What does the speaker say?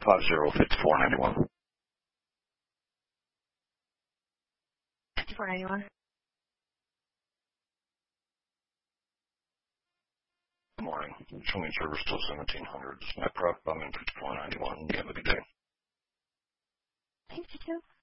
505491. 5491. Good morning. Showing service till 1700. This is my prop. I'm in 5491. You have a good day. Thanks, you too.